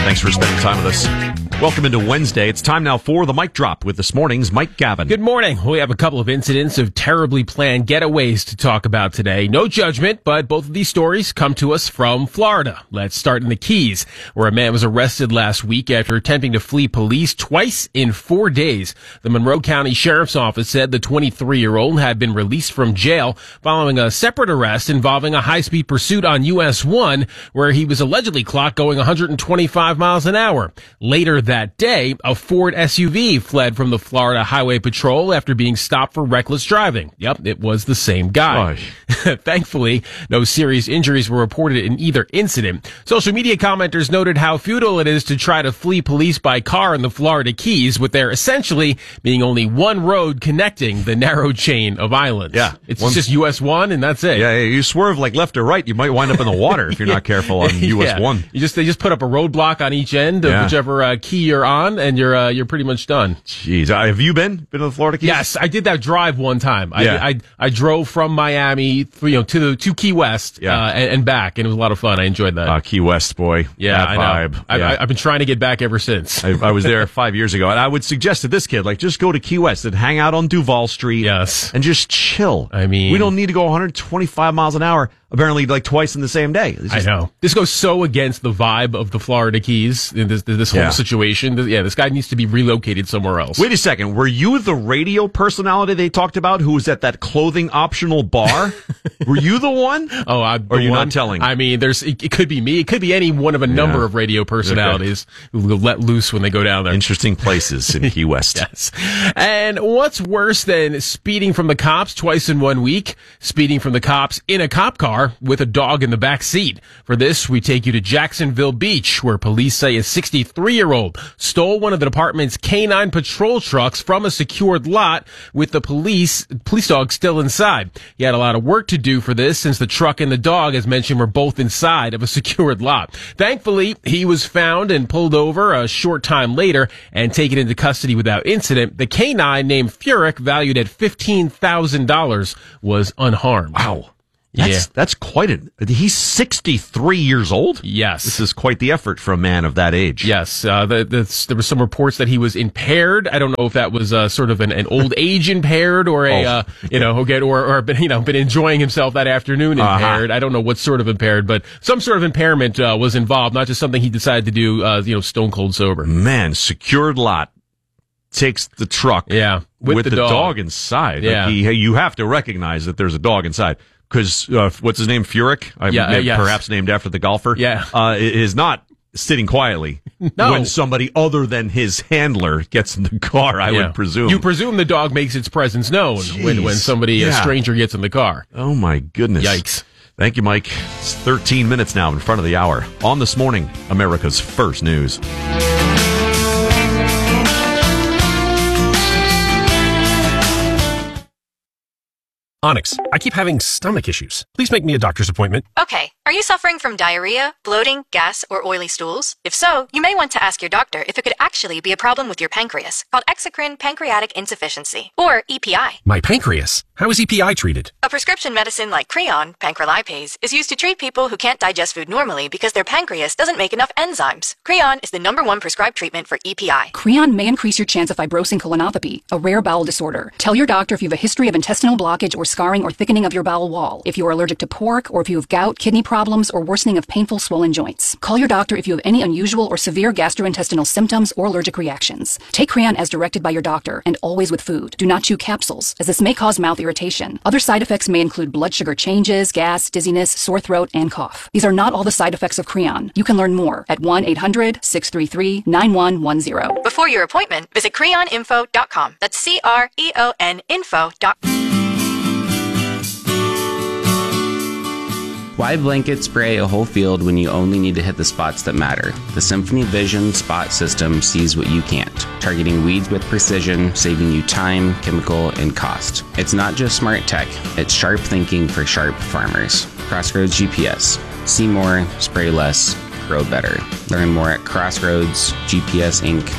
Thanks for spending time with us. Welcome into Wednesday. It's time now for the Mic Drop with this morning's Mike Gavin. Good morning. We have a couple of incidents of terribly planned getaways to talk about today. No judgment, but both of these stories come to us from Florida. Let's start in the Keys, where a man was arrested last week after attempting to flee police twice in 4 days. The Monroe County Sheriff's Office said the 23-year-old had been released from jail following a separate arrest involving a high-speed pursuit on US 1, where he was allegedly clocked going 125 miles an hour. Later that day, a Ford SUV fled from the Florida Highway Patrol after being stopped for reckless driving. Yep, it was the same guy. Thankfully, no serious injuries were reported in either incident. Social media commenters noted how futile it is to try to flee police by car in the Florida Keys, with there essentially being only one road connecting the narrow chain of islands. Yeah. It's just US 1 and that's it. Yeah, you swerve like left or right, you might wind up in the water if you're not careful on US 1. They just put up a roadblock on each end of whichever key you're on, and you're pretty much done. Jeez, have you been to the Florida Keys? Yes, I did that drive one time. Yeah. I drove from Miami, to Key West, and back, and it was a lot of fun. I enjoyed that. Key West, boy. Yeah, that I vibe. know. I've been trying to get back ever since. I was there 5 years ago, and I would suggest to this kid, just go to Key West and hang out on Duval Street. Yes. And just chill. I mean, we don't need to go 125 miles an hour, apparently, twice in the same day. I know. This goes so against the vibe of the Florida Keys, this whole situation. This guy needs to be relocated somewhere else. Wait a second. Were you the radio personality they talked about who was at that clothing optional bar? Were you the one? Oh, or are you not telling? I mean, it could be me. It could be any one of a number of radio personalities who will let loose when they go down there. Interesting places in Key West. Yes. And what's worse than speeding from the cops twice in 1 week? Speeding from the cops in a cop car with a dog in the back seat. For this, we take you to Jacksonville Beach, where police say a 63-year-old stole one of the department's canine patrol trucks from a secured lot with the police dog still inside. He had a lot of work to do for this, since the truck and the dog, as mentioned, were both inside of a secured lot. Thankfully, he was found and pulled over a short time later and taken into custody without incident. The canine, named Furyk, valued at $15,000, was unharmed. Wow. That's quite he's 63 years old? Yes. This is quite the effort for a man of that age. Yes. There were some reports that he was impaired. I don't know if that was sort of an old age impaired or been enjoying himself that afternoon impaired. I don't know what sort of impaired, but some sort of impairment was involved, not just something he decided to do, stone cold sober. Man, secured lot. Takes the truck with the dog inside. Yeah. You have to recognize that there's a dog inside. Because what's his name? Furyk? Perhaps named after the golfer. Yeah. Is not sitting quietly when somebody other than his handler gets in the car, I would presume. You presume the dog makes its presence known when somebody, a stranger, gets in the car. Oh, my goodness. Yikes. Thank you, Mike. It's 13 minutes now in front of the hour. On This Morning, America's First News. Onyx, I keep having stomach issues. Please make me a doctor's appointment. Okay, are you suffering from diarrhea, bloating, gas, or oily stools? If so, you may want to ask your doctor if it could actually be a problem with your pancreas, called exocrine pancreatic insufficiency, or EPI. My pancreas? How is EPI treated? A prescription medicine like Creon, pancrelipase, is used to treat people who can't digest food normally because their pancreas doesn't make enough enzymes. Creon is the #1 prescribed treatment for EPI. Creon may increase your chance of fibrosing colonopathy, a rare bowel disorder. Tell your doctor if you have a history of intestinal blockage or scarring or thickening of your bowel wall, if you are allergic to pork, or if you have gout, kidney problems, or worsening of painful swollen joints. Call your doctor if you have any unusual or severe gastrointestinal symptoms or allergic reactions. Take Creon as directed by your doctor, and always with food. Do not chew capsules, as this may cause mouth irritation. Other side effects may include blood sugar changes, gas, dizziness, sore throat, and cough. These are not all the side effects of Creon. You can learn more at 1-800-633-9110. Before your appointment, visit creoninfo.com. That's CREON info.com. Why blanket spray a whole field when you only need to hit the spots that matter? The Symphony Vision Spot System sees what you can't, targeting weeds with precision, saving you time, chemical, and cost. It's not just smart tech, it's sharp thinking for sharp farmers. Crossroads GPS. See more, spray less, grow better. Learn more at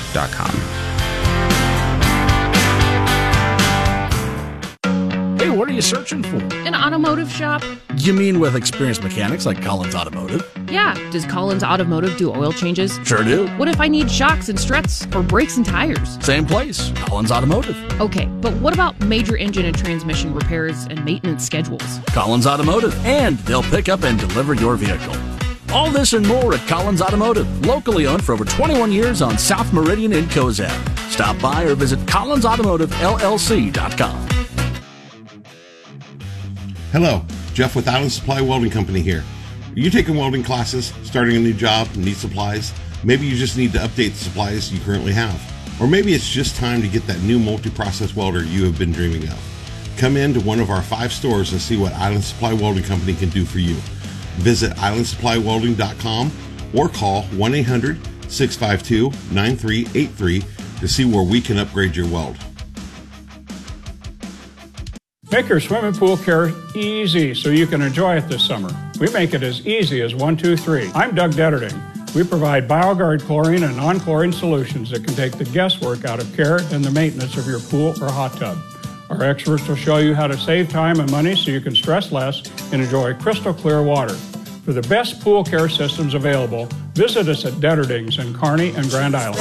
crossroadsgpsinc.com. Hey, what are you searching for? An automotive shop? You mean with experienced mechanics like Collins Automotive? Yeah. Does Collins Automotive do oil changes? Sure do. What if I need shocks and struts or brakes and tires? Same place, Collins Automotive. Okay, but what about major engine and transmission repairs and maintenance schedules? Collins Automotive, and they'll pick up and deliver your vehicle. All this and more at Collins Automotive, locally owned for over 21 years on South Meridian in Cozad. Stop by or visit collinsautomotivellc.com. Hello, Jeff with Island Supply Welding Company here. Are you taking welding classes, starting a new job, and need supplies? Maybe you just need to update the supplies you currently have. Or maybe it's just time to get that new multi-process welder you have been dreaming of. Come in to one of our 5 stores and see what Island Supply Welding Company can do for you. Visit islandsupplywelding.com or call 1-800-652-9383 to see where we can upgrade your weld. Make your swimming pool care easy so you can enjoy it this summer. We make it as easy as 1, 2, 3. I'm Doug Detterding. We provide BioGuard chlorine and non-chlorine solutions that can take the guesswork out of care and the maintenance of your pool or hot tub. Our experts will show you how to save time and money so you can stress less and enjoy crystal clear water. For the best pool care systems available, visit us at Detterding's in Kearney and Grand Island.